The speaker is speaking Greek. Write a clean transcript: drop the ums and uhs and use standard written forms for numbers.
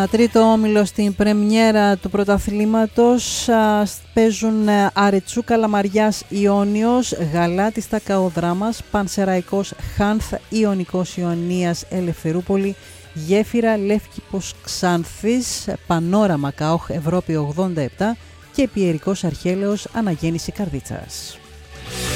τρίτο όμιλο στην πρεμιέρα του πρωταθλήματος παίζουν Αρετσού Καλαμαριάς Ιόνιος, Γαλάτης Τακαοδράμας, Πανσεραϊκός Χάνθ, Ιωνικός Ιωνίας Ελευθερούπολη, Γέφυρα Λεύκηπος Ξάνθης, Πανόραμα ΚΑΟΧ Ευρώπη 87 και Πιερικός Αρχέλεος Αναγέννηση Καρδίτσας.